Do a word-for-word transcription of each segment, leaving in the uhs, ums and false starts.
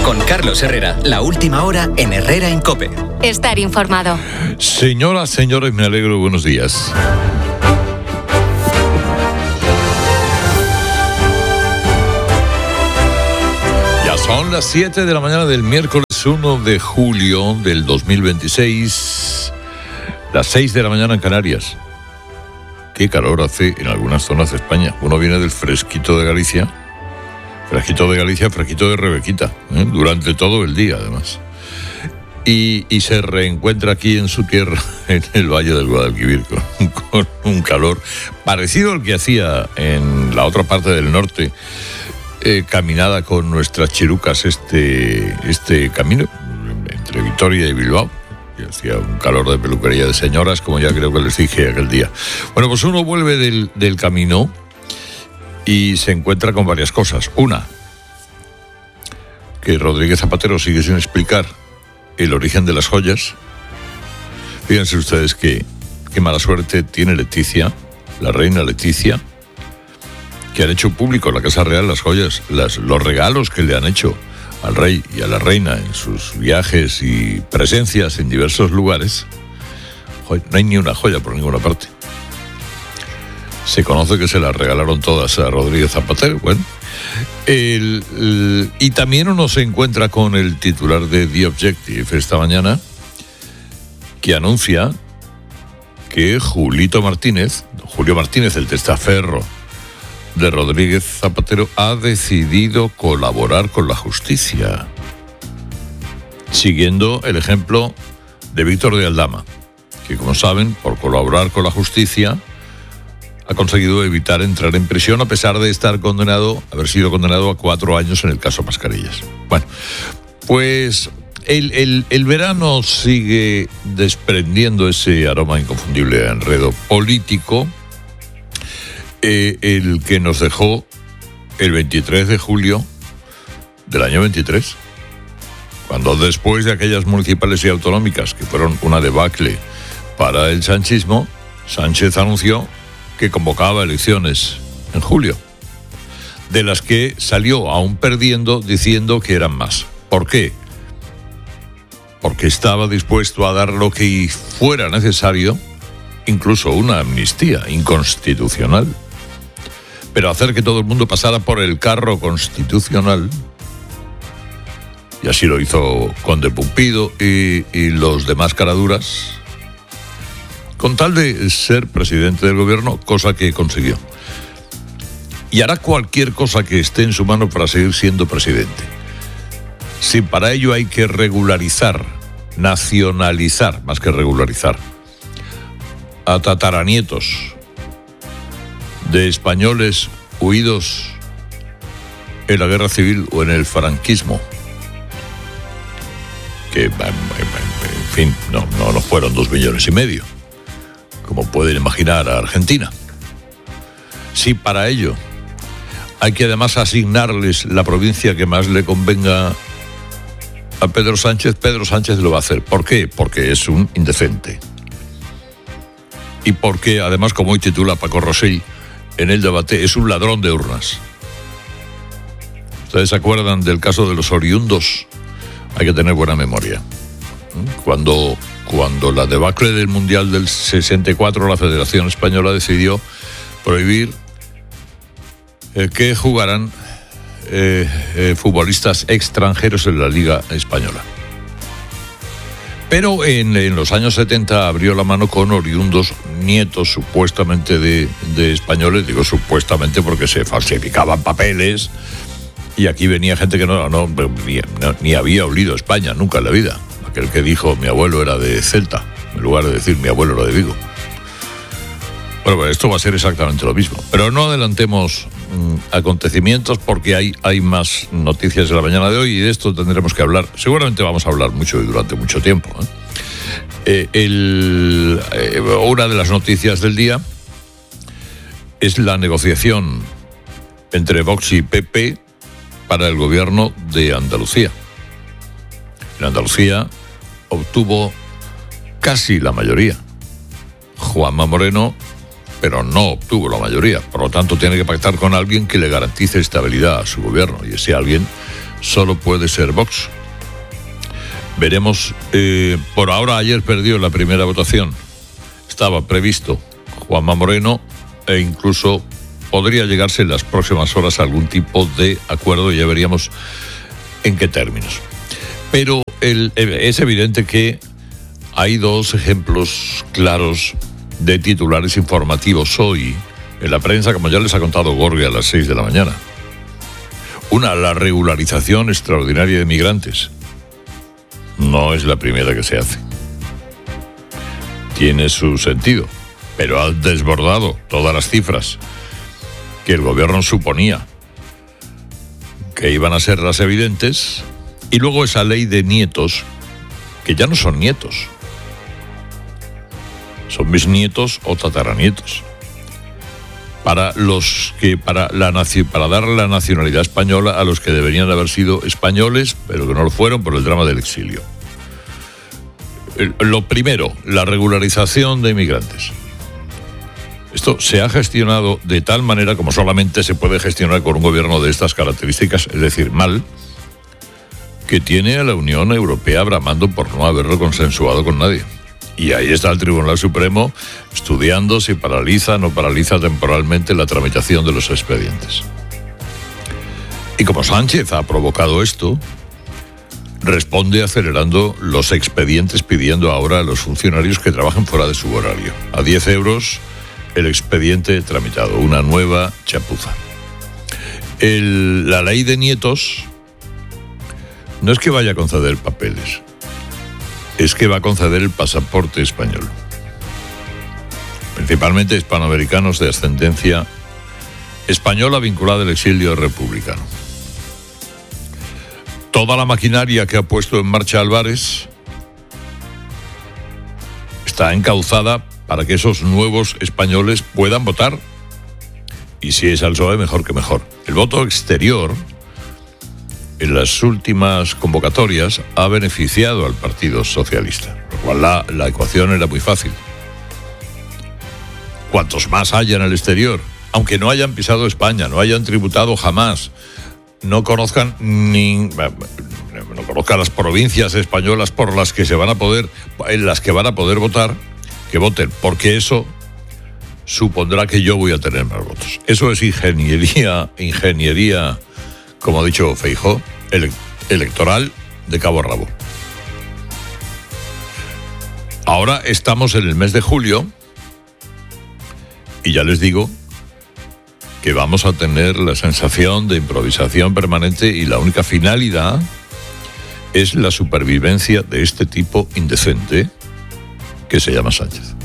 Con Carlos Herrera, la última hora en Herrera en COPE. Estar informado. Señoras, señores, me alegro, buenos días. Ya son las siete de la mañana del miércoles uno de julio del dos mil veintiséis, las seis de la mañana en Canarias. Qué calor hace en algunas zonas de España. Uno viene del fresquito de Galicia. Fresquito de Galicia, fresquito de Rebequita, ¿eh? Durante todo el día, además. Y, y se reencuentra aquí en su tierra, en el Valle del Guadalquivir, con, con un calor parecido al que hacía en la otra parte del norte, eh, caminada con nuestras chirucas este, este camino, entre Vitoria y Bilbao. Y hacía un calor de peluquería de señoras, como ya creo que les dije aquel día. Bueno, pues uno vuelve del, del camino y se encuentra con varias cosas. Una, que Rodríguez Zapatero sigue sin explicar el origen de las joyas. Fíjense ustedes que qué mala suerte tiene Leticia, la reina Leticia, que han hecho público en la Casa Real las joyas, las, los regalos que le han hecho al rey y a la reina en sus viajes y presencias en diversos lugares. No hay ni una joya por ninguna parte. Se conoce que se las regalaron todas a Rodríguez Zapatero. Bueno, el, el, y también uno se encuentra con el titular de The Objective esta mañana, que anuncia que Julito Martínez, Julio Martínez, el testaferro de Rodríguez Zapatero, ha decidido colaborar con la justicia, siguiendo el ejemplo de Víctor de Aldama, que, como saben, por colaborar con la justicia ha conseguido evitar entrar en prisión a pesar de estar condenado, haber sido condenado a cuatro años en el caso Mascarillas. Bueno, pues el, el, el verano sigue desprendiendo ese aroma inconfundible de enredo político, eh, el que nos dejó el veintitrés de julio del año veintitrés, cuando después de aquellas municipales y autonómicas que fueron una debacle para el sanchismo, Sánchez anunció que convocaba elecciones en julio, de las que salió aún perdiendo, diciendo que eran más. ¿Por qué? Porque estaba dispuesto a dar lo que fuera necesario, incluso una amnistía inconstitucional. Pero hacer que todo el mundo pasara por el carro constitucional, y así lo hizo Conde Pumpido y, y los demás caraduras, con tal de ser presidente del gobierno, cosa que consiguió. Y hará cualquier cosa que esté en su mano para seguir siendo presidente. Si para ello hay que regularizar, nacionalizar, más que regularizar, a tataranietos de españoles huidos en la guerra civil o en el franquismo, que, en fin, no, no, no fueron dos millones y medio, como pueden imaginar a Argentina. Si para ello hay que además asignarles la provincia que más le convenga a Pedro Sánchez, Pedro Sánchez lo va a hacer. ¿Por qué? Porque es un indecente. Y porque además, como hoy titula Paco Rosell en el debate, es un ladrón de urnas. ¿Ustedes se acuerdan del caso de los oriundos? Hay que tener buena memoria. Cuando... Cuando la debacle del Mundial del sesenta y cuatro, la Federación Española decidió prohibir eh, que jugaran eh, eh, futbolistas extranjeros en la Liga Española. Pero en, en los años setenta abrió la mano con oriundos nietos supuestamente de, de españoles, digo supuestamente porque se falsificaban papeles, y aquí venía gente que no, no, ni, no, ni había olido España nunca en la vida. El que dijo mi abuelo era de Celta, en lugar de decir mi abuelo era de Vigo. Bueno, pues esto va a ser exactamente lo mismo. Pero no adelantemos mmm, acontecimientos, porque hay, hay más noticias de la mañana de hoy y de esto tendremos que hablar. Seguramente vamos a hablar mucho y durante mucho tiempo. ¿eh? Eh, el, eh, una de las noticias del día es la negociación entre Vox y P P para el gobierno de Andalucía. En Andalucía obtuvo casi la mayoría Juanma Moreno, pero no obtuvo la mayoría. Por lo tanto, tiene que pactar con alguien que le garantice estabilidad a su gobierno, y ese alguien solo puede ser Vox. Veremos, eh, por ahora ayer perdió la primera votación. Estaba previsto Juanma Moreno e incluso podría llegarse en las próximas horas a algún tipo de acuerdo y ya veríamos en qué términos. Pero el, es evidente que hay dos ejemplos claros de titulares informativos hoy en la prensa, como ya les ha contado Gorgia a las seis de la mañana. Una, la regularización extraordinaria de migrantes. No es la primera que se hace. Tiene su sentido, pero ha desbordado todas las cifras que el gobierno suponía que iban a ser las evidentes. Y luego esa ley de nietos, que ya no son nietos, son bisnietos o tataranietos, para los que para la para dar la nacionalidad española a los que deberían haber sido españoles, pero que no lo fueron por el drama del exilio. Lo primero, la regularización de inmigrantes. Esto se ha gestionado de tal manera como solamente se puede gestionar con un gobierno de estas características, es decir, mal, que tiene a la Unión Europea bramando por no haberlo consensuado con nadie. Y ahí está el Tribunal Supremo estudiando si paraliza o no paraliza temporalmente la tramitación de los expedientes. Y como Sánchez ha provocado esto, responde acelerando los expedientes, pidiendo ahora a los funcionarios que trabajen fuera de su horario. A diez euros el expediente tramitado, una nueva chapuza. El, la ley de nietos no es que vaya a conceder papeles, es que va a conceder el pasaporte español. Principalmente hispanoamericanos de ascendencia española vinculada al exilio republicano. Toda la maquinaria que ha puesto en marcha Álvarez está encauzada para que esos nuevos españoles puedan votar. Y si es al P S O E, mejor que mejor. El voto exterior en las últimas convocatorias ha beneficiado al Partido Socialista, lo cual la, la ecuación era muy fácil. Cuantos más haya en el exterior, aunque no hayan pisado España, no hayan tributado jamás, no conozcan ni no conozcan las provincias españolas por las que se van a poder, en las que van a poder votar, que voten, porque eso supondrá que yo voy a tener más votos. Eso es ingeniería, ingeniería, como ha dicho Feijóo, ele- electoral de cabo a rabo. Ahora estamos en el mes de julio y ya les digo que vamos a tener la sensación de improvisación permanente y la única finalidad es la supervivencia de este tipo indecente que se llama Sánchez.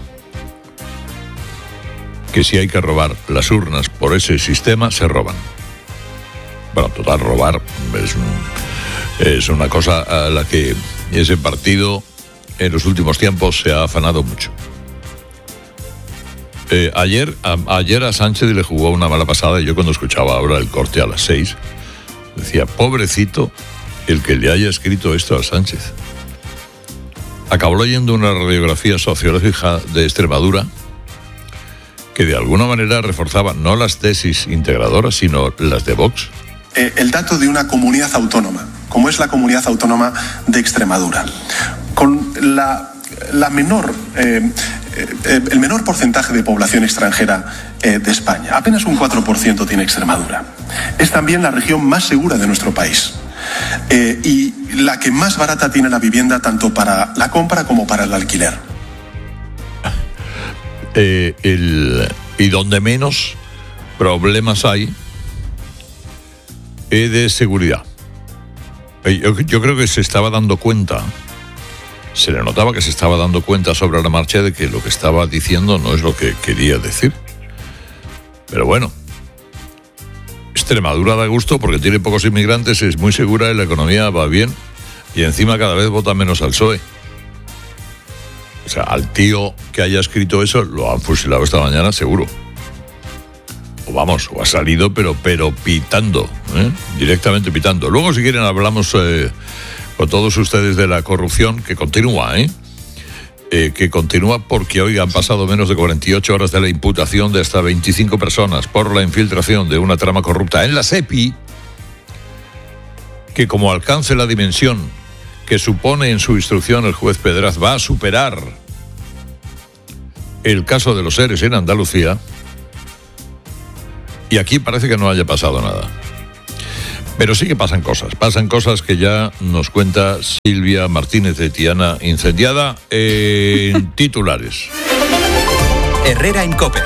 Que si hay que robar las urnas por ese sistema, se roban. Bueno, total, robar es, un, es una cosa a la que ese partido en los últimos tiempos se ha afanado mucho. Eh, ayer, a, ayer a Sánchez le jugó una mala pasada y yo cuando escuchaba ahora el corte a las seis decía, pobrecito el que le haya escrito esto a Sánchez. Acabó leyendo una radiografía sociológica de Extremadura que de alguna manera reforzaba no las tesis integradoras, sino las de Vox. Eh, el dato de una comunidad autónoma, como es la comunidad autónoma de Extremadura, con la, la menor, eh, eh, el menor porcentaje de población extranjera eh, de España, apenas un cuatro por ciento tiene Extremadura. Es también la región más segura de nuestro país. Eh, y la que más barata tiene la vivienda tanto para la compra como para el alquiler. Eh, el, y donde menos problemas hay es de seguridad. Yo, yo creo que se estaba dando cuenta, se le notaba que se estaba dando cuenta sobre la marcha de que lo que estaba diciendo no es lo que quería decir. Pero bueno, Extremadura da gusto porque tiene pocos inmigrantes, es muy segura y la economía va bien y encima cada vez vota menos al P S O E. O sea, al tío que haya escrito eso lo han fusilado esta mañana seguro. O vamos, o ha salido pero, pero pitando, ¿eh? Directamente pitando. Luego si quieren hablamos eh, con todos ustedes de la corrupción que continúa, ¿eh? Eh, que continúa porque hoy han pasado menos de cuarenta y ocho horas de la imputación de hasta veinticinco personas por la infiltración de una trama corrupta en la SEPI que como alcance la dimensión que supone en su instrucción el juez Pedraz va a superar el caso de los seres en Andalucía, y aquí parece que no haya pasado nada. Pero sí que pasan cosas, pasan cosas que ya nos cuenta Silvia Martínez de Tiana, incendiada en titulares. Herrera en COPE.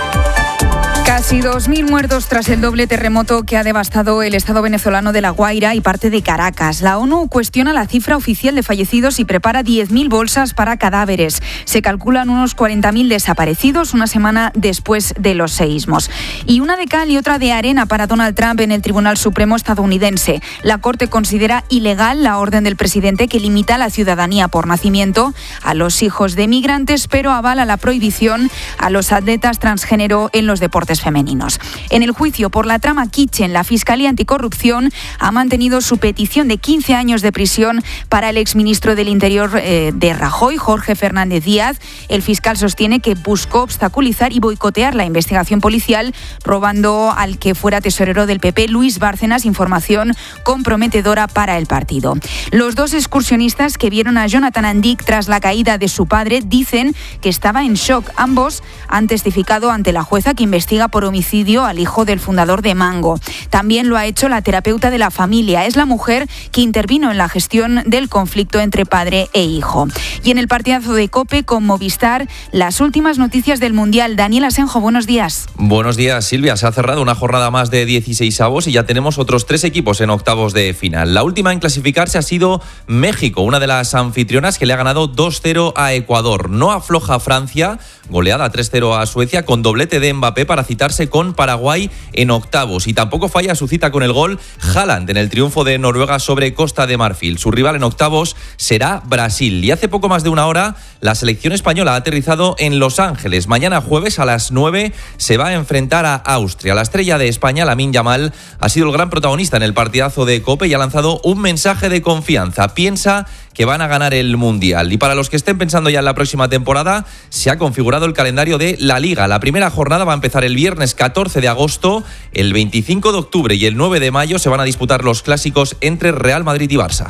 Casi dos mil muertos tras el doble terremoto que ha devastado el estado venezolano de La Guaira y parte de Caracas. La ONU cuestiona la cifra oficial de fallecidos y prepara diez mil bolsas para cadáveres. Se calculan unos cuarenta mil desaparecidos una semana después de los seísmos. Y una de cal y otra de arena para Donald Trump en el Tribunal Supremo estadounidense. La Corte considera ilegal la orden del presidente que limita la ciudadanía por nacimiento a los hijos de migrantes, pero avala la prohibición a los atletas transgénero en los deportes femeninos. En el juicio por la trama Kitchen, la Fiscalía Anticorrupción ha mantenido su petición de quince años de prisión para el exministro del Interior eh, de Rajoy, Jorge Fernández Díaz. El fiscal sostiene que buscó obstaculizar y boicotear la investigación policial, robando al que fuera tesorero del P P, Luis Bárcenas, información comprometedora para el partido. Los dos excursionistas que vieron a Jonathan Andic tras la caída de su padre dicen que estaba en shock. Ambos han testificado ante la jueza que investiga por homicidio al hijo del fundador de Mango. También lo ha hecho la terapeuta de la familia. Es la mujer que intervino en la gestión del conflicto entre padre e hijo. Y en el partidazo de COPE con Movistar, las últimas noticias del Mundial. Daniel Asenjo, buenos días. Buenos días, Silvia. Se ha cerrado una jornada más de dieciseisavos y ya tenemos otros tres equipos en octavos de final. La última en clasificarse ha sido México, una de las anfitrionas que le ha ganado dos cero a Ecuador. No afloja Francia, goleada tres cero a Suecia con doblete de Mbappé para citarse con Paraguay en octavos. Y tampoco falla su cita con el gol Haaland en el triunfo de Noruega sobre Costa de Marfil. Su rival en octavos será Brasil. Y hace poco más de una hora la selección española ha aterrizado en Los Ángeles. Mañana jueves a las nueve se va a enfrentar a Austria. La estrella de España, Lamine Yamal, ha sido el gran protagonista en el partidazo de COPE y ha lanzado un mensaje de confianza. Piensa que van a ganar el Mundial. Y para los que estén pensando ya en la próxima temporada, se ha configurado el calendario de la Liga. La primera jornada va a empezar el viernes catorce de agosto, el veinticinco de octubre y el nueve de mayo se van a disputar los clásicos entre Real Madrid y Barça.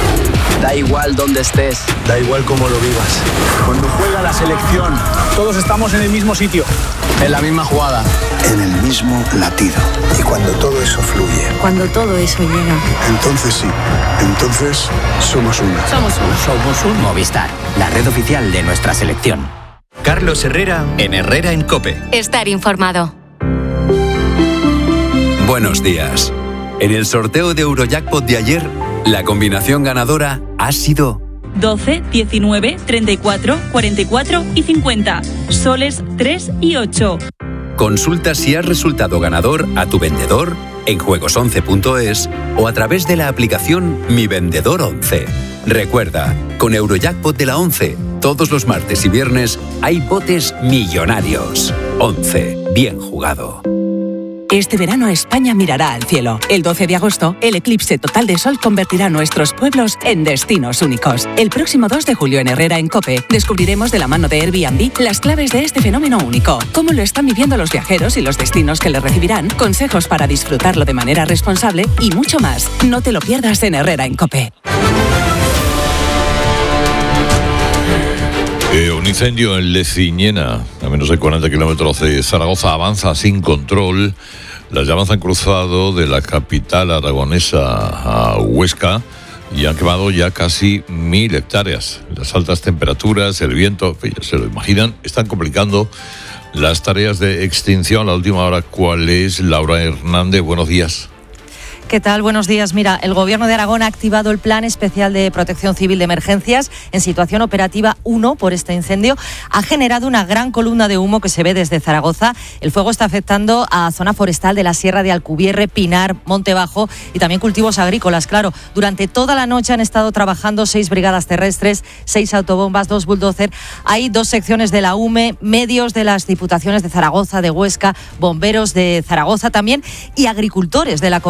Da igual dónde estés, da igual cómo lo vivas. Cuando juega la selección, todos estamos en el mismo sitio, en la misma jugada, en el mismo latido. Y cuando todo eso fluye, cuando todo eso llega, entonces sí, entonces somos uno. Somos uno. Somos un Movistar, la red oficial de nuestra selección. Carlos Herrera en Herrera en COPE. Estar informado. Buenos días. En el sorteo de Eurojackpot de ayer, la combinación ganadora ha sido doce, diecinueve, treinta y cuatro, cuarenta y cuatro y cincuenta. Soles tres y ocho. Consulta si has resultado ganador a tu vendedor en juegos once punto es o a través de la aplicación Mi Vendedor once. Recuerda, con Eurojackpot de la once, todos los martes y viernes hay botes millonarios. once. Bien jugado. Este verano España mirará al cielo. El doce de agosto, el eclipse total de sol convertirá nuestros pueblos en destinos únicos. El próximo dos de julio en Herrera en COPE descubriremos de la mano de Airbnb las claves de este fenómeno único, cómo lo están viviendo los viajeros y los destinos que le recibirán, consejos para disfrutarlo de manera responsable y mucho más. No te lo pierdas en Herrera en COPE. Eh, un incendio en Leciñena, a menos de cuarenta kilómetros de Zaragoza, avanza sin control. Las llamas han cruzado de la capital aragonesa a Huesca y han quemado ya casi mil hectáreas. Las altas temperaturas, el viento, ya se lo imaginan, están complicando las tareas de extinción. La última hora, ¿cuál es? Laura Hernández, buenos días. ¿Qué tal? Buenos días. Mira, el Gobierno de Aragón ha activado el Plan Especial de Protección Civil de Emergencias en situación operativa uno por este incendio. Ha generado una gran columna de humo que se ve desde Zaragoza. El fuego está afectando a zona forestal de la Sierra de Alcubierre, Pinar, Monte Bajo y también cultivos agrícolas. Claro, durante toda la noche han estado trabajando seis brigadas terrestres, seis autobombas, dos bulldozer. Hay dos secciones de la U M E, medios de las diputaciones de Zaragoza, de Huesca, bomberos de Zaragoza también y agricultores de la comarca que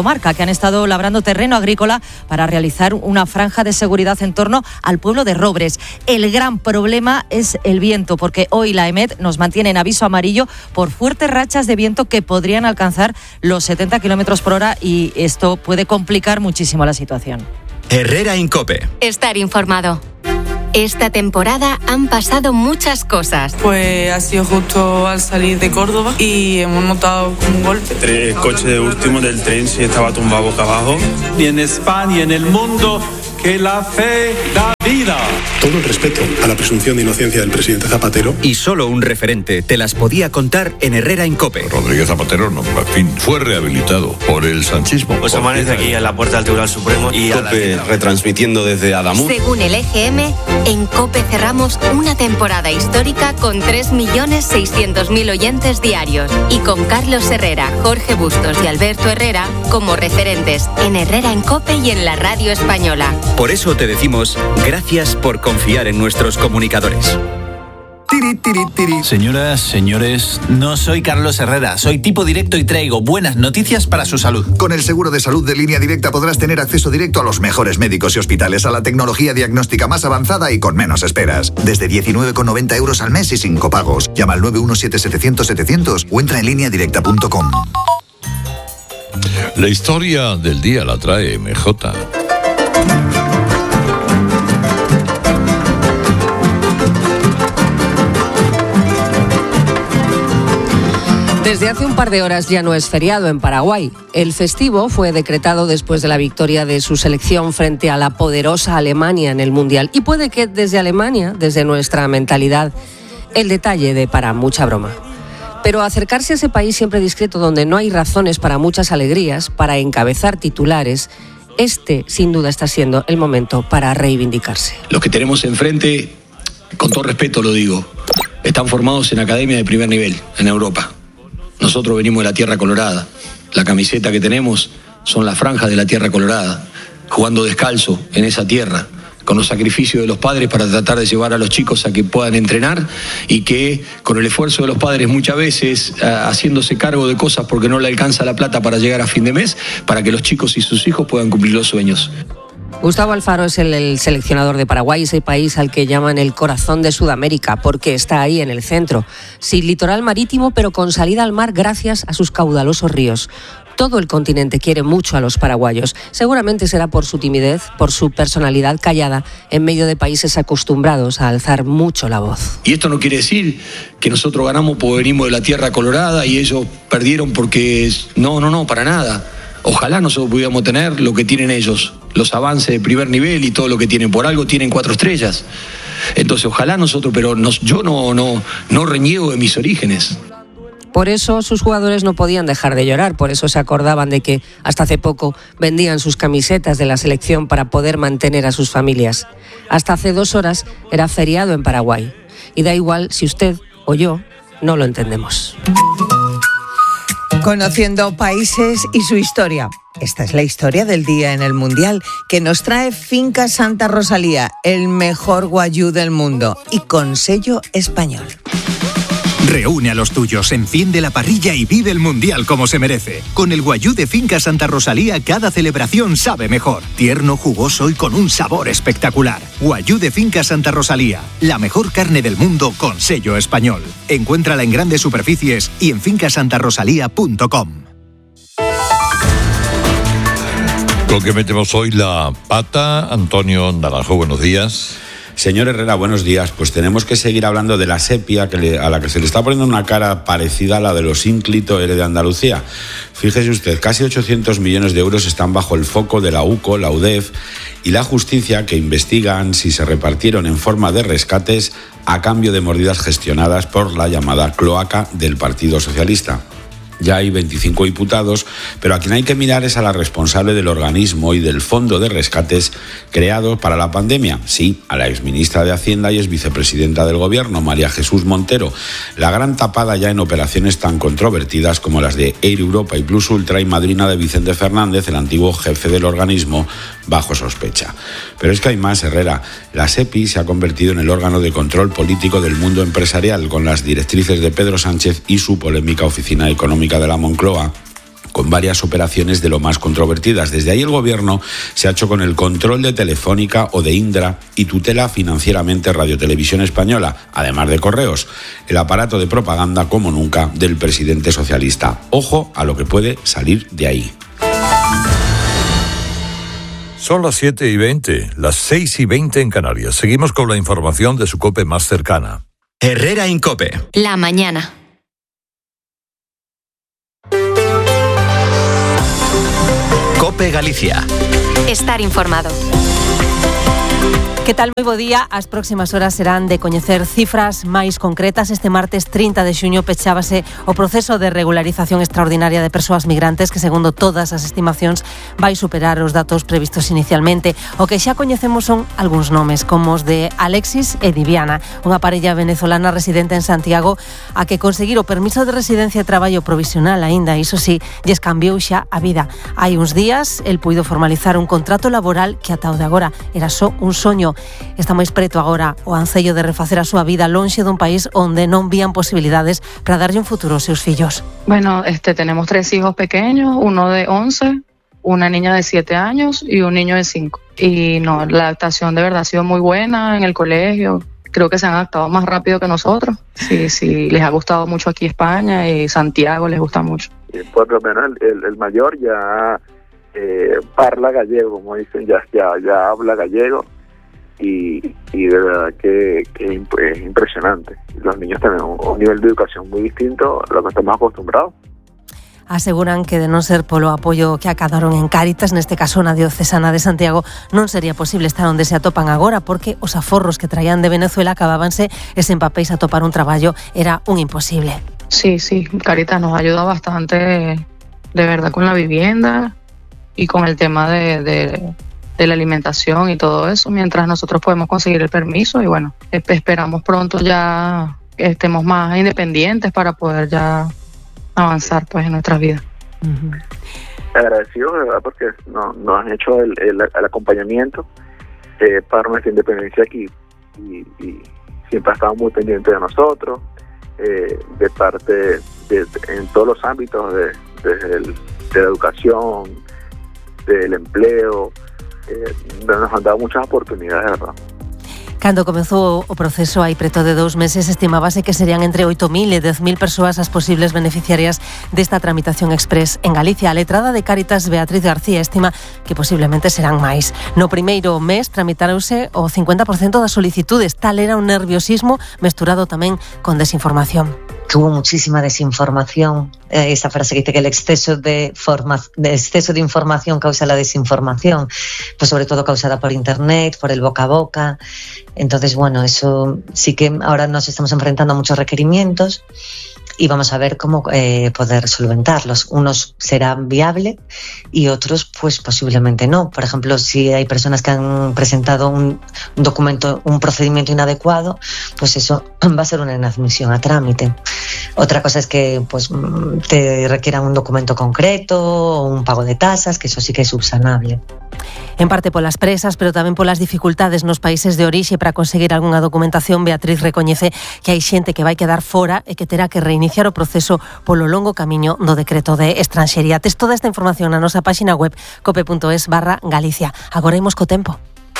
han estado labrando terreno agrícola para realizar una franja de seguridad en torno al pueblo de Robres. El gran problema es el viento, porque hoy la EMET nos mantiene en aviso amarillo por fuertes rachas de viento que podrían alcanzar los setenta kilómetros por hora y esto puede complicar muchísimo la situación. Herrera Incope. Estar informado. Esta temporada han pasado muchas cosas. Pues ha sido justo al salir de Córdoba y hemos notado un golpe. El coche de último del tren sí estaba tumbado boca abajo. Y en España y en el mundo, que la fe da vida. Todo el respeto a la presunción de inocencia del presidente Zapatero. Y solo un referente te las podía contar en Herrera Incope. Rodríguez Zapatero, no, en fin, fue rehabilitado por el sanchismo. Pues amanece aquí en la puerta del Tribunal Supremo y Cope retransmitiendo desde Adamuz. Según el E G M, en Cope cerramos una temporada histórica con tres millones seiscientos mil oyentes diarios y con Carlos Herrera, Jorge Bustos y Alberto Herrera como referentes en Herrera en Cope y en la radio española. Por eso te decimos gracias por confiar en nuestros comunicadores. Tiri, tiri, tiri. Señoras, señores, no soy Carlos Herrera, soy tipo directo y traigo buenas noticias para su salud. Con el seguro de salud de Línea Directa podrás tener acceso directo a los mejores médicos y hospitales, a la tecnología diagnóstica más avanzada y con menos esperas. Desde diecinueve con noventa euros al mes y sin copagos. Llama al nueve uno siete setecientos setecientos o entra en línea directa punto com. La historia del día la trae M J. Desde hace un par de horas ya no es feriado en Paraguay. El festivo fue decretado después de la victoria de su selección frente a la poderosa Alemania en el Mundial. Y puede que desde Alemania, desde nuestra mentalidad, el detalle dé para mucha broma. Pero acercarse a ese país siempre discreto donde no hay razones para muchas alegrías, para encabezar titulares, este sin duda está siendo el momento para reivindicarse. Los que tenemos enfrente, con todo respeto lo digo, están formados en academia de primer nivel en Europa. Nosotros venimos de la Tierra Colorada. La camiseta que tenemos son las franjas de la Tierra Colorada, jugando descalzo en esa tierra, con los sacrificios de los padres para tratar de llevar a los chicos a que puedan entrenar y que con el esfuerzo de los padres muchas veces haciéndose cargo de cosas porque no le alcanza la plata para llegar a fin de mes, para que los chicos y sus hijos puedan cumplir los sueños. Gustavo Alfaro es el, el seleccionador de Paraguay, ese país al que llaman el corazón de Sudamérica, porque está ahí en el centro, sin litoral marítimo, pero con salida al mar gracias a sus caudalosos ríos. Todo el continente quiere mucho a los paraguayos. Seguramente será por su timidez, por su personalidad callada, en medio de países acostumbrados a alzar mucho la voz. Y esto no quiere decir que nosotros ganamos porque venimos de la Tierra Colorada y ellos perdieron porque... No, no, no, para nada. Ojalá nosotros pudiéramos tener lo que tienen ellos, los avances de primer nivel y todo lo que tienen. Por algo tienen cuatro estrellas. Entonces, ojalá nosotros, pero nos, yo no, no, no reniego de mis orígenes. Por eso sus jugadores no podían dejar de llorar, por eso se acordaban de que hasta hace poco vendían sus camisetas de la selección para poder mantener a sus familias. Hasta hace dos horas era feriado en Paraguay. Y da igual si usted o yo no lo entendemos. Conociendo países y su historia. Esta es la historia del día en el Mundial que nos trae Finca Santa Rosalía, el mejor guayú del mundo y con sello español. Reúne a los tuyos, enciende la parrilla y vive el Mundial como se merece. Con el guayú de Finca Santa Rosalía, cada celebración sabe mejor. Tierno, jugoso y con un sabor espectacular. Guayú de Finca Santa Rosalía, la mejor carne del mundo con sello español. Encuéntrala en grandes superficies y en finca santa rosalía punto com. Con que metemos hoy la pata, Antonio Naranjo, buenos días. Señor Herrera, buenos días. Pues tenemos que seguir hablando de la sepia que le, a la que se le está poniendo una cara parecida a la de los Ínclito R de Andalucía. Fíjese usted, casi ochocientos millones de euros están bajo el foco de la U C O, la U D E F y la justicia, que investigan si se repartieron en forma de rescates a cambio de mordidas gestionadas por la llamada cloaca del Partido Socialista. Ya hay veinticinco diputados, pero a quien hay que mirar es a la responsable del organismo y del fondo de rescates creado para la pandemia. Sí, a la exministra de Hacienda y ex vicepresidenta del Gobierno, María Jesús Montero. La gran tapada ya en operaciones tan controvertidas como las de Air Europa y Plus Ultra y madrina de Vicente Fernández, el antiguo jefe del organismo, bajo sospecha. Pero es que hay más, Herrera. La SEPI se ha convertido en el órgano de control político del mundo empresarial, con las directrices de Pedro Sánchez y su polémica Oficina Económica de la Moncloa, con varias operaciones de lo más controvertidas. Desde ahí el Gobierno se ha hecho con el control de Telefónica o de Indra y tutela financieramente Radio Televisión Española, además de Correos, el aparato de propaganda como nunca del presidente socialista. Ojo a lo que puede salir de ahí. Son las siete y veinte, las seis y veinte en Canarias. Seguimos con la información de su COPE más cercana. Herrera en COPE. La mañana. COPE Galicia. Estar informado. Que tal? Moi bo día. As próximas horas serán de coñecer cifras máis concretas. Este martes trinta de xuño pechábase o proceso de regularización extraordinaria de persoas migrantes que, segundo todas as estimacións, vai superar os datos previstos inicialmente. O que xa coñecemos son algúns nomes, como os de Alexis e Diviana, unha parella venezolana residente en Santiago a que conseguir o permiso de residencia e traballo provisional aínda, iso sí, lles cambiou xa a vida. Hai uns días, el puido formalizar un contrato laboral que ata o de agora era só un soño. Está máis preto agora o ancello de refacer a súa vida lonxe dun país onde non vían posibilidades para darlle un futuro aos seus fillos. Bueno, este, tenemos tres hijos pequeños, uno de once, una niña de siete años y un niño de cinco. Y no, la adaptación de verdad ha sido muy buena en el colegio. Creo que se han adaptado más rápido que nosotros. Sí, sí, les ha gustado mucho aquí España y Santiago les gusta mucho. Por lo menos el, el mayor ya eh, parla gallego, como dicen, ya, ya, ya habla gallego. Y, y de verdad que, que es impresionante. Los niños tienen un, un nivel de educación muy distinto a lo que estamos acostumbrados. Aseguran que de non ser polo apoio que acadaron en Cáritas, neste caso na diocesana de Santiago, non sería posible estar onde se atopan agora, porque os aforros que traían de Venezuela acabábanse e sen papéis atopar un traballo era un imposible. Sí, sí, Cáritas nos ayuda bastante de verdad con la vivienda y con el tema de... de de la alimentación y todo eso, mientras nosotros podemos conseguir el permiso y bueno, esperamos pronto ya que estemos más independientes para poder ya avanzar pues en nuestras vidas. Uh-huh. Agradecido, de verdad, porque nos, nos han hecho el, el, el acompañamiento eh, para nuestra independencia aquí y, y siempre han estado muy pendientes de nosotros, eh, de parte de, de, en todos los ámbitos, de, desde el, de la educación, del empleo. Eh, nos han dado muchas oportunidades, ¿verdad? Cando comezou o proceso hai preto de dous meses, estimábase que serían entre oito mil e dez mil persoas as posibles beneficiarias desta tramitación express en Galicia. A letrada de Cáritas, Beatriz García, estima que posiblemente serán máis. No primeiro mes tramitarouse o cincuenta por cento das solicitudes. Tal era un nerviosismo mesturado tamén con desinformación. Que hubo muchísima desinformación, eh, esa frase que dice que el exceso de, forma, de exceso de información causa la desinformación, pues sobre todo causada por internet, por el boca a boca. Entonces, bueno, eso sí que ahora nos estamos enfrentando a muchos requerimientos y vamos a ver cómo eh, poder solventarlos. Unos serán viables y otros pues posiblemente no. Por ejemplo, si hay personas que han presentado un, un documento, un procedimiento inadecuado, pues eso va a ser una inadmisión a trámite. Otra cosa es que pues te requieran un documento concreto o un pago de tasas, que eso sí que es subsanable. En parte polas presas, pero tamén polas dificultades nos países de orixe para conseguir algunha documentación, Beatriz recoñece que hai xente que vai quedar fora e que terá que reiniciar o proceso polo longo camiño do decreto de estranxería. Tes toda esta información na nosa páxina web cope punto es barra Galicia. Agora imos co tempo.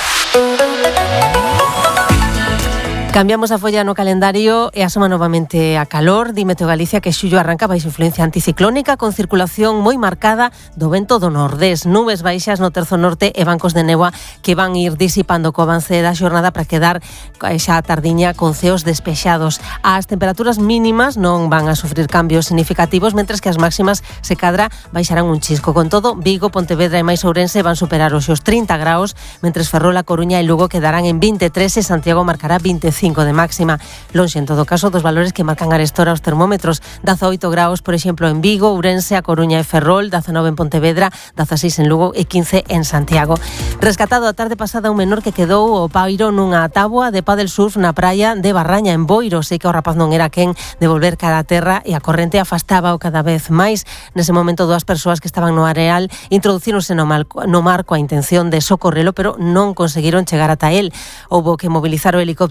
Cambiamos a folla no calendario e asoma novamente a calor. Di Meteo Galicia que xullo arranca baixo influencia anticiclónica con circulación moi marcada do vento do nordés. Nubes baixas no terzo norte e bancos de néboa que van ir disipando co avance da xornada para quedar xa a tardiña con ceos despexados. As temperaturas mínimas non van a sufrir cambios significativos, mentres que as máximas se cadra baixarán un chisco. Con todo, Vigo, Pontevedra e máis Ourense van superar os seus trinta graus, mentres Ferrol, A Coruña e Lugo quedarán en vinte e tres e Santiago marcará veinticinco de máxima. Lonxe, en todo caso, dos valores que marcan arestora os termómetros. dezaoito graus, por exemplo, en Vigo, Ourense, A Coruña e Ferrol, dezanove en Pontevedra, dezaseis en Lugo e quince en Santiago. Rescatado a tarde pasada un menor que quedou o pairo nunha táboa de pádel surf na praia de Barraña, en Boiro. Sei que o rapaz non era quen de volver cara a terra e a corrente afastaba o cada vez máis. Nese momento, dúas persoas que estaban no areal introducíronse no, mal, no mar coa intención de socorrelo, pero non conseguiron chegar ata el. Houbo que mobilizar o helicóptero de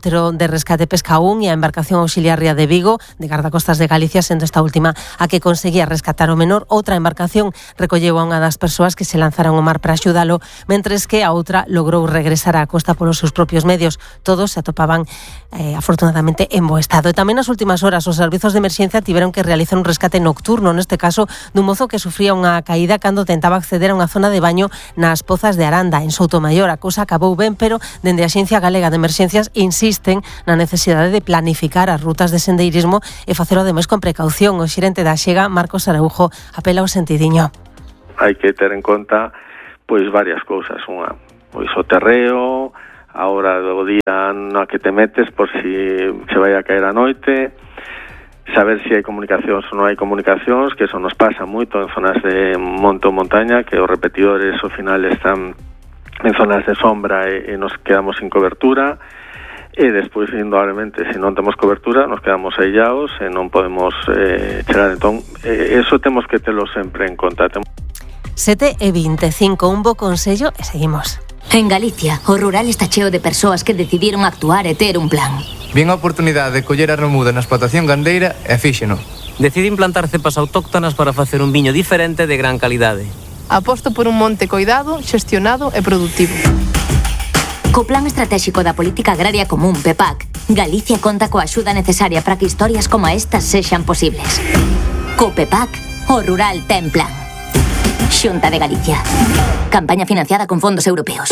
de Rescate Pescaún e a embarcación auxiliaria de Vigo, de Gardacostas de Galicia, sendo esta última a que conseguía rescatar o menor. Outra embarcación recolleu a unha das persoas que se lanzaron ao mar para axudalo, mentres que a outra logrou regresar á costa polos seus propios medios. Todos se atopaban eh, afortunadamente en bo estado. E tamén nas últimas horas os servizos de emerxencia tiveron que realizar un rescate nocturno, neste caso dun mozo que sufría unha caída cando tentaba acceder a unha zona de baño nas Pozas de Aranda, en Soutomaior. A cousa acabou ben, pero dende a Axencia Galega de Emerxencias insisten na necesidade de planificar as rutas de sendeirismo e facelo ademais con precaución. O xerente da Xega, Marcos Araujo, apela ao sentidiño. Hai que ter en conta pois varias cousas, unha pois o terreo, a hora do día na que te metes por si se vai a caer a noite, saber se si hai comunicacións ou non hai comunicacións, que eso nos pasa moito en zonas de monte ou montaña, que os repetidores ao final están en zonas de sombra e, e nos quedamos sin cobertura, e despois, indudablemente, se non temos cobertura, nos quedamos aillados e non podemos eh, chegar. Entón, eh, eso temos que telo sempre en conta. sete e veinticinco, un bo consello e seguimos. En Galicia, o rural está cheo de persoas que decidiron actuar e ter un plan. Vien a oportunidade de coller a remuda na explotación gandeira e fíxeno. Decidín plantar cepas autóctonas para facer un viño diferente de gran calidade. Aposto por un monte coidado, xestionado e productivo. Co Plan Estratégico da Política Agraria Común, P E P A C, Galicia conta coa axuda necesaria para que historias como estas sexan posibles. Co P E P A C, o rural ten plan. Xunta de Galicia. Campaña financiada con fondos europeos.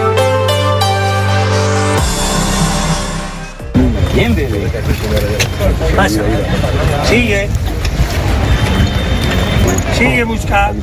Bien, bebé. Pasa. Sigue. Sigue buscando.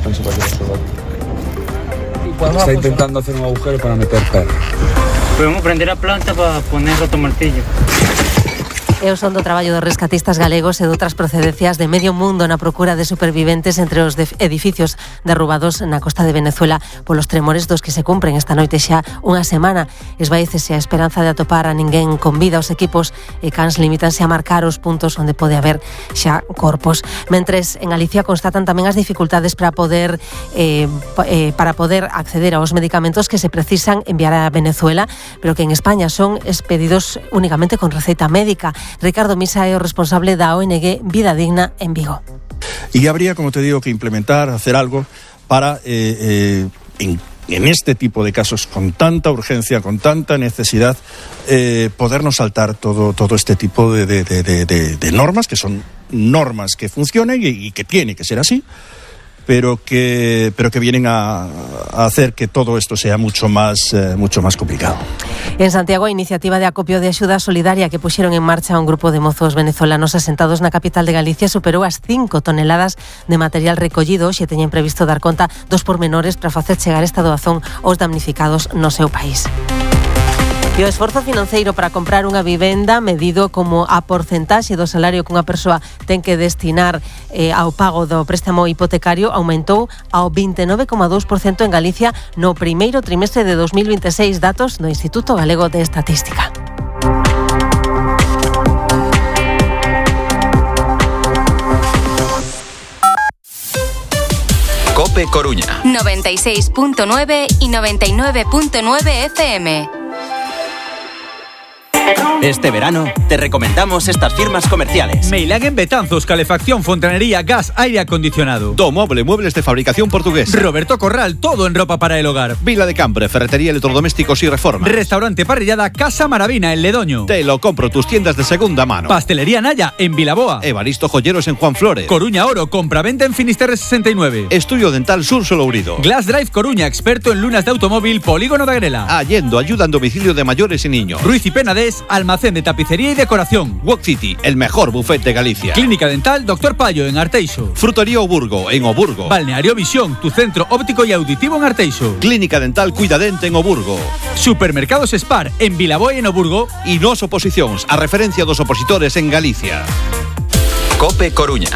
Está intentando hacer un agujero para meter perro. Podemos prender a planta para poner otro martillo. E o son do traballo dos rescatistas galegos e de outras procedencias de medio mundo na procura de superviventes entre os de edificios derrubados na costa de Venezuela polos tremores dos que se cumpren esta noite xa unha semana. Esvaícese a esperanza de atopar a ninguén con vida. Os equipos e cans limítanse a marcar os puntos onde pode haber xa corpos. Mentres en Galicia constatan tamén as dificultades para poder eh, eh, para poder acceder aos medicamentos que se precisan enviar a Venezuela, pero que en España son expedidos únicamente con receita médica. Ricardo Misa é o responsable da O N G Vida Digna en Vigo. Y habría, como te digo, que implementar, hacer algo para, eh, eh, en, en este tipo de casos con tanta urgencia, con tanta necesidad, eh, podernos saltar todo, todo este tipo de, de, de, de, de normas, que son normas que funcionen y, y que tiene que ser así, pero que, pero que vienen a, a hacer que todo esto sea mucho más, eh, mucho más complicado. En Santiago, a iniciativa de acopio de axuda solidaria que puxeron en marcha un grupo de mozos venezolanos asentados na capital de Galicia superou as cinco toneladas de material recollido. Xe teñen previsto dar conta dos pormenores para facer chegar esta doazón aos damnificados no seu país. E o esforzo financeiro para comprar unha vivenda medido como a porcentaxe do salario que unha persoa ten que destinar eh, ao pago do préstamo hipotecario aumentou ao vinte e nove coma dous por cento en Galicia no primeiro trimestre de dos mil veintiséis, datos do Instituto Galego de Estatística. COPE Coruña noventa y seis punto nueve y noventa y nueve punto nueve F M. Este verano te recomendamos estas firmas comerciales. Meilagen Betanzos, calefacción, fontanería, gas, aire acondicionado. Domoble, muebles de fabricación portuguesa. Roberto Corral, todo en ropa para el hogar. Vila de Cambre, ferretería, electrodomésticos y reformas. Restaurante Parrillada Casa Maravina en Ledoño. Te lo compro, tus tiendas de segunda mano. Pastelería Naya en Vilaboa. Evaristo Joyeros en Juan Flores. Coruña Oro, compraventa en Finisterre sesenta y nueve. Estudio Dental Sur Solourido. Glass Drive Coruña, experto en lunas de automóvil, Polígono de Agrela. Allendo, ayuda en domicilio de mayores y niños. Ruiz y Penades, almacén de tapicería y decoración. Walk City, el mejor buffet de Galicia. Clínica Dental Doctor Payo en Arteixo. Frutería Oburgo en Oburgo. Balneario Visión, tu centro óptico y auditivo en Arteixo. Clínica Dental Cuidadente en Oburgo. Supermercados Spar en Vilaboa y en Oburgo. Y Nos Oposicións, a referencia dos opositores en Galicia. COPE Coruña.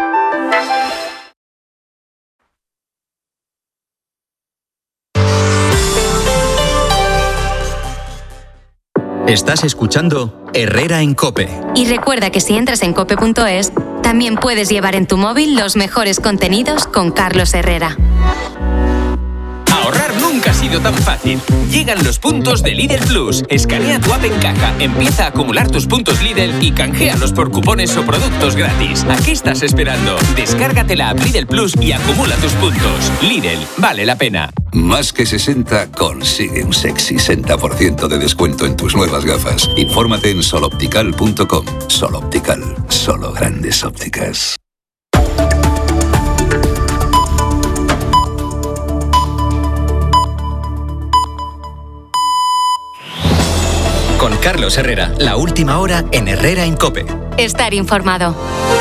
Estás escuchando Herrera en COPE. Y recuerda que si entras en cope punto es, también puedes llevar en tu móvil los mejores contenidos con Carlos Herrera. Ahorrar nunca nunca ha sido tan fácil. Llegan los puntos de Lidl Plus. Escanea tu app en caja, empieza a acumular tus puntos Lidl y canjealos por cupones o productos gratis. ¿A qué estás esperando? Descárgate la app Lidl Plus y acumula tus puntos. Lidl, vale la pena. Más que sesenta, consigue un sexy sesenta por ciento de descuento en tus nuevas gafas. Infórmate en soloptical punto com. Soloptical, solo grandes ópticas. Con Carlos Herrera, la última hora en Herrera en COPE. Estar informado.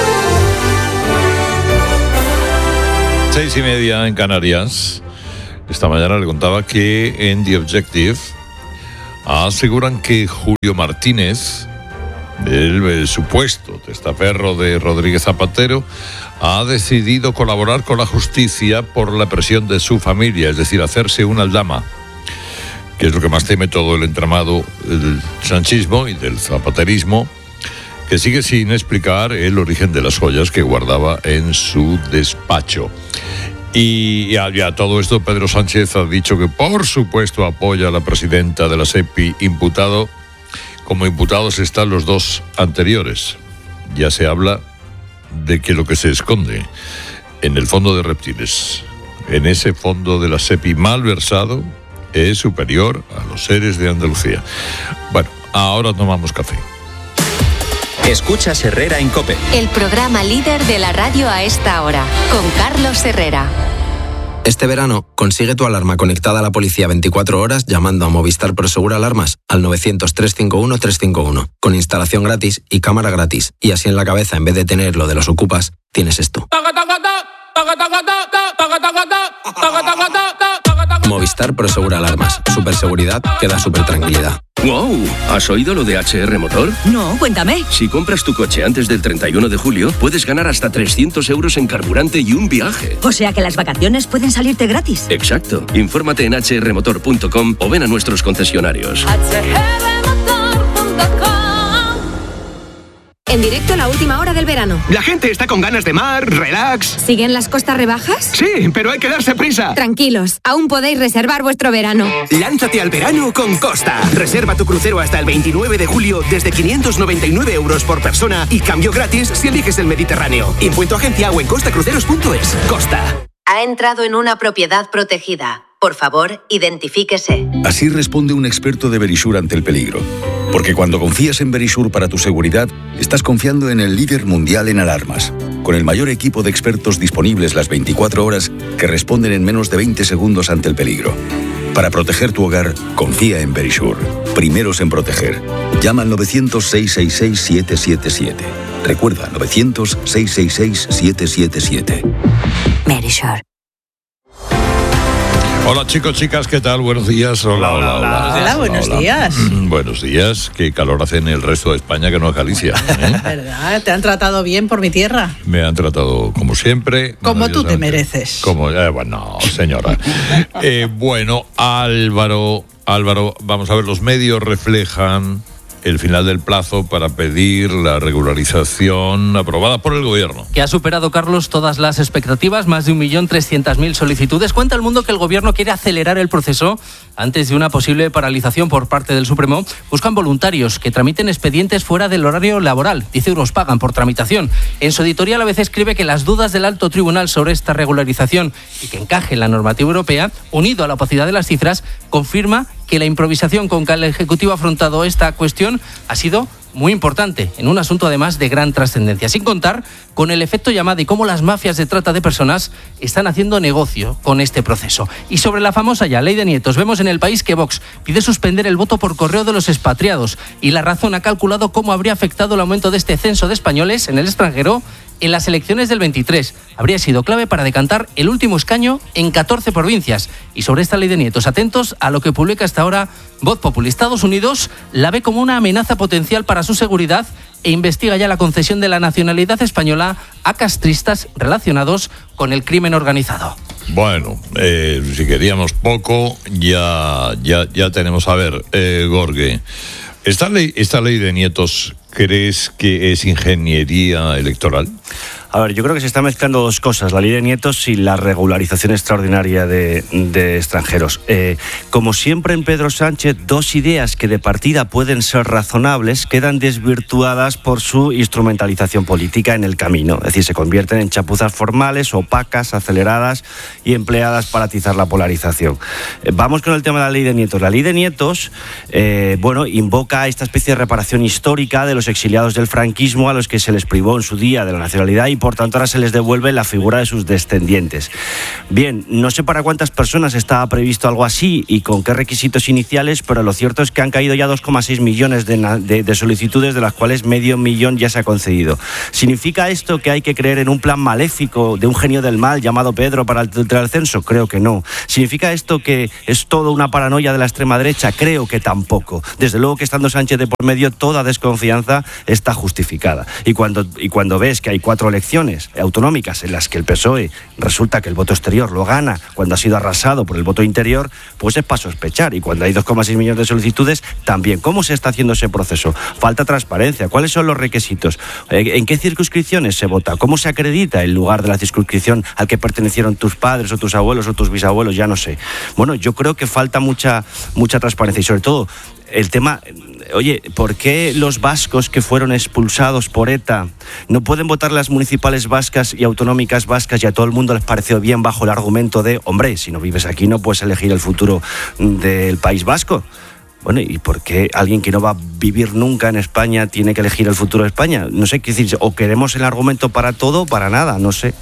Seis y media en Canarias. Esta mañana le contaba que en The Objective aseguran que Julio Martínez, el, el supuesto testaferro de Rodríguez Zapatero, ha decidido colaborar con la justicia por la presión de su familia, es decir, hacerse una aldama, que es lo que más teme todo el entramado del sanchismo y del zapaterismo, que sigue sin explicar el origen de las joyas que guardaba en su despacho. Y a, y a todo esto Pedro Sánchez ha dicho que por supuesto apoya a la presidenta de la SEPI imputado. Como imputados están los dos anteriores. Ya se habla de que lo que se esconde en el fondo de reptiles, en ese fondo de la SEPI malversado, es superior a los seres de Andalucía. Bueno, ahora tomamos café. Escuchas Herrera en COPE. El programa líder de la radio a esta hora, con Carlos Herrera. Este verano, consigue tu alarma conectada a la policía veinticuatro horas llamando a Movistar Prosegur Alarmas al novecientos, trescientos cincuenta y uno, trescientos cincuenta y uno, con instalación gratis y cámara gratis. Y así en la cabeza, en vez de tener lo de los ocupas, tienes esto. Movistar Prosegur Alarmas. Superseguridad que da supertranquilidad. ¡Wow! ¿Has oído lo de H R Motor? No, cuéntame. Si compras tu coche antes del treinta y uno de julio, puedes ganar hasta trescientos euros en carburante y un viaje. O sea que las vacaciones pueden salirte gratis. Exacto. Infórmate en h r motor punto com o ven a nuestros concesionarios. En directo la última hora del verano. La gente está con ganas de mar, relax. ¿Siguen las costas rebajas? Sí, pero hay que darse prisa. Tranquilos, aún podéis reservar vuestro verano. Lánzate al verano con Costa. Reserva tu crucero hasta el veintinueve de julio desde quinientos noventa y nueve euros por persona y cambio gratis si eliges el Mediterráneo. Impuesto agencia o en costacruceros punto es. Costa. Ha entrado en una propiedad protegida. Por favor, identifíquese. Así responde un experto de Verisur ante el peligro. Porque cuando confías en Verisur para tu seguridad, estás confiando en el líder mundial en alarmas, con el mayor equipo de expertos disponibles las veinticuatro horas que responden en menos de veinte segundos ante el peligro. Para proteger tu hogar, confía en Verisur. Primeros en proteger. Llama al novecientos, seiscientos sesenta y seis, siete siete siete. Recuerda, novecientos, seiscientos sesenta y seis, siete siete siete. Verisur. Hola chicos, chicas, ¿qué tal? Buenos días. Hola, hola, hola. Hola, buenos hola. días. Buenos días. Qué calor hace en el resto de España que no es Galicia. ¿eh? ¿Verdad? ¿Te han tratado bien por mi tierra? Me han tratado como siempre. Como tú te mereces. Como, eh, bueno, señora. eh, bueno, Álvaro, Álvaro, vamos a ver, los medios reflejan el final del plazo para pedir la regularización aprobada por el gobierno. Que ha superado, Carlos, todas las expectativas, más de un millón trescientas mil solicitudes. Cuenta el mundo que el gobierno quiere acelerar el proceso antes de una posible paralización por parte del Supremo. Buscan voluntarios que tramiten expedientes fuera del horario laboral. diez euros pagan por tramitación. En su editorial a veces escribe que las dudas del alto tribunal sobre esta regularización y que encaje en la normativa europea, unido a la opacidad de las cifras, confirma que la improvisación con que el Ejecutivo ha afrontado esta cuestión ha sido muy importante, en un asunto además de gran trascendencia, sin contar con el efecto llamada y cómo las mafias de trata de personas están haciendo negocio con este proceso. Y sobre la famosa ya ley de nietos, vemos en El País que Vox pide suspender el voto por correo de los expatriados y La Razón ha calculado cómo habría afectado el aumento de este censo de españoles en el extranjero en las elecciones del veintitrés. Habría sido clave para decantar el último escaño en catorce provincias. Y sobre esta ley de nietos, atentos a lo que publica hasta ahora Voz Populi. Estados Unidos la ve como una amenaza potencial para su seguridad e investiga ya la concesión de la nacionalidad española a castristas relacionados con el crimen organizado. Bueno, eh, si queríamos poco, ya, ya, ya tenemos. A ver, eh, Gorge, esta ley, esta ley de nietos, ¿crees que es ingeniería electoral? A ver, yo creo que se están mezclando dos cosas, la ley de nietos y la regularización extraordinaria de, de extranjeros. Eh, como siempre en Pedro Sánchez, dos ideas que de partida pueden ser razonables quedan desvirtuadas por su instrumentalización política en el camino. Es decir, se convierten en chapuzas formales, opacas, aceleradas y empleadas para atizar la polarización. Eh, vamos con el tema de la ley de nietos. La ley de nietos, eh, bueno, invoca esta especie de reparación histórica de los exiliados del franquismo a los que se les privó en su día de la nacionalidad y por tanto ahora se les devuelve la figura de sus descendientes. Bien, no sé para cuántas personas estaba previsto algo así y con qué requisitos iniciales, pero lo cierto es que han caído ya dos coma seis millones de, de, de solicitudes, de las cuales medio millón ya se ha concedido. ¿Significa esto que hay que creer en un plan maléfico de un genio del mal llamado Pedro para alterar el censo? Creo que no. ¿Significa esto que es todo una paranoia de la extrema derecha? Creo que tampoco. Desde luego que estando Sánchez de por medio, toda desconfianza está justificada. Y cuando, y cuando ves que hay cuatro elecciones autonómicas en las que el P S O E resulta que el voto exterior lo gana cuando ha sido arrasado por el voto interior, pues es para sospechar. Y cuando hay dos coma seis millones de solicitudes, también. ¿Cómo se está haciendo ese proceso? Falta transparencia. ¿Cuáles son los requisitos? ¿En qué circunscripciones se vota? ¿Cómo se acredita el lugar de la circunscripción al que pertenecieron tus padres o tus abuelos o tus bisabuelos? Ya no sé. Bueno, yo creo que falta mucha, mucha transparencia y sobre todo el tema, oye, ¿por qué los vascos que fueron expulsados por ETA no pueden votar las municipales vascas y autonómicas vascas y a todo el mundo les pareció bien bajo el argumento de, hombre, si no vives aquí no puedes elegir el futuro del País Vasco? Bueno, ¿y por qué alguien que no va a vivir nunca en España tiene que elegir el futuro de España? No sé qué decir, o queremos el argumento para todo o para nada, no sé.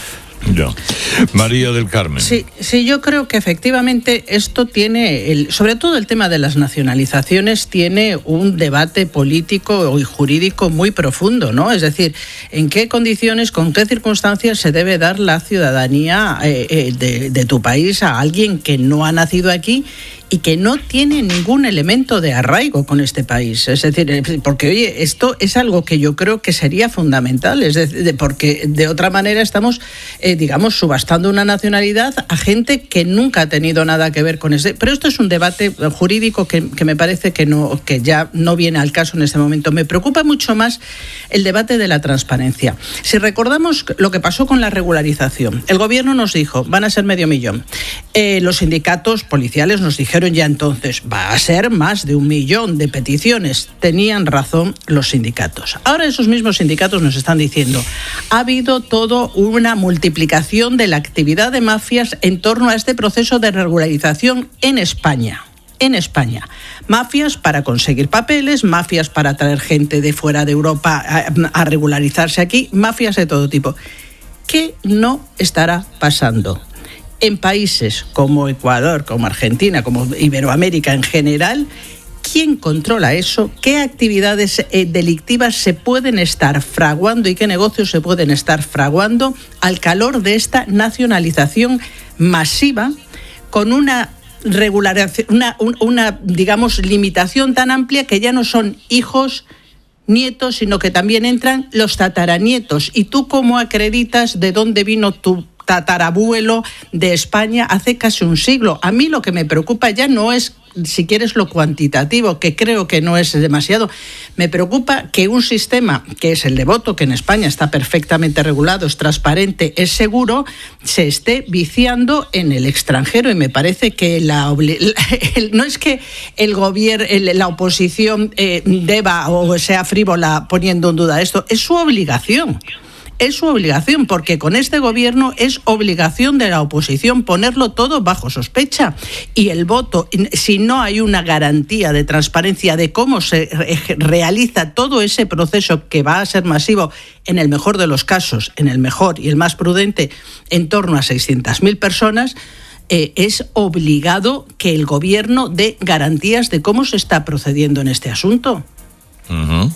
Ya. María del Carmen. Sí, sí, yo creo que efectivamente esto tiene, el, sobre todo el tema de las nacionalizaciones, tiene un debate político y jurídico muy profundo, ¿no? Es decir, ¿en qué condiciones, con qué circunstancias se debe dar la ciudadanía eh, eh, de, de tu país a alguien que no ha nacido aquí y que no tiene ningún elemento de arraigo con este país? Es decir, porque oye, esto es algo que yo creo que sería fundamental, es decir, porque de otra manera estamos, eh, digamos, subastando una nacionalidad a gente que nunca ha tenido nada que ver con ese. Pero esto es un debate jurídico que, que me parece que no, que ya no viene al caso en este momento. Me preocupa mucho más el debate de la transparencia. Si recordamos lo que pasó con la regularización, el gobierno nos dijo, van a ser medio millón. Eh, los sindicatos policiales nos dijeron ya entonces, va a ser más de un millón de peticiones. Tenían razón los sindicatos. Ahora esos mismos sindicatos nos están diciendo, ha habido todo una multiplicación de la actividad de mafias en torno a este proceso de regularización en España. En España. Mafias para conseguir papeles, mafias para traer gente de fuera de Europa a, a regularizarse aquí, mafias de todo tipo. ¿Qué no estará pasando en países como Ecuador, como Argentina, como Iberoamérica en general? ¿Quién controla eso? ¿Qué actividades eh, delictivas se pueden estar fraguando y qué negocios se pueden estar fraguando al calor de esta nacionalización masiva con una regularización, una, una, una digamos, limitación tan amplia que ya no son hijos, nietos, sino que también entran los tataranietos? ¿Y tú cómo acreditas de dónde vino tu tatarabuelo de España hace casi un siglo? A mí lo que me preocupa ya no es, si quieres, lo cuantitativo, que creo que no es demasiado. Me preocupa que un sistema, que es el de voto, que en España está perfectamente regulado, es transparente, es seguro, se esté viciando en el extranjero. Y me parece que la, el, no es que el gobierno, el, la oposición eh, deba o sea frívola poniendo en duda esto, es su obligación. Es su obligación, porque con este gobierno es obligación de la oposición ponerlo todo bajo sospecha. Y el voto, si no hay una garantía de transparencia de cómo se realiza todo ese proceso que va a ser masivo, en el mejor de los casos, en el mejor y el más prudente, en torno a seiscientas mil personas, eh, es obligado que el gobierno dé garantías de cómo se está procediendo en este asunto. Uh-huh.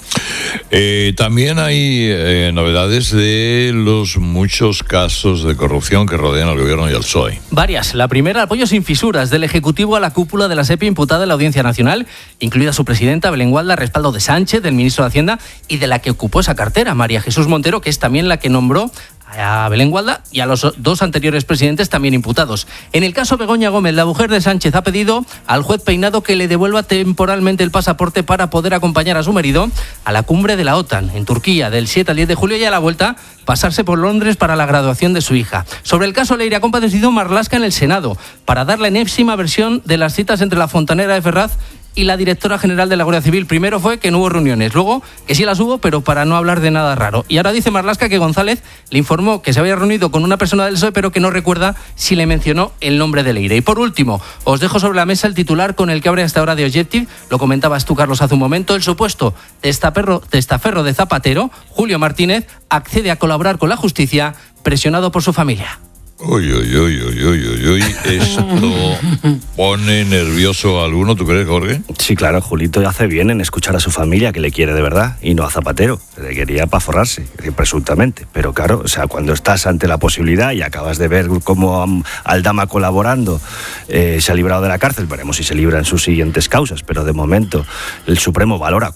Eh, también hay eh, novedades de los muchos casos de corrupción que rodean al gobierno y al P S O E. Varias. La primera, apoyo sin fisuras del Ejecutivo a la cúpula de la SEPI imputada en la Audiencia Nacional, incluida su presidenta Belén Gualda, respaldo de Sánchez, del ministro de Hacienda y de la que ocupó esa cartera, María Jesús Montero, que es también la que nombró a Belén Gualda y a los dos anteriores presidentes también imputados. En el caso Begoña Gómez, la mujer de Sánchez ha pedido al juez Peinado que le devuelva temporalmente el pasaporte para poder acompañar a su marido a la cumbre de la OTAN en Turquía del siete al diez de julio y a la vuelta pasarse por Londres para la graduación de su hija. Sobre el caso Leire ha comparecido Marlaska en el Senado para dar la enésima versión de las citas entre la fontanera de Ferraz y la directora general de la Guardia Civil. Primero fue que no hubo reuniones, luego que sí las hubo, pero para no hablar de nada raro. Y ahora dice Marlaska que González le informó que se había reunido con una persona del P S O E, pero que no recuerda si le mencionó el nombre de Leire. Y por último, os dejo sobre la mesa el titular con el que abre hasta ahora de Objective, lo comentabas tú, Carlos, hace un momento, el supuesto testaferro, testaferro de Zapatero, Julio Martínez, accede a colaborar con la justicia, presionado por su familia. Uy, uy, uy, uy, uy, uy, uy, esto pone nervioso a alguno, ¿tú crees, Jorge? Sí, claro, Julito hace bien en escuchar a su familia, que le quiere de verdad, y no a Zapatero, que le quería para forrarse, presuntamente. Pero claro, o sea, cuando estás ante la posibilidad y acabas de ver cómo um, Aldama colaborando eh, se ha librado de la cárcel, veremos si se libra en sus siguientes causas, pero de momento el Supremo valora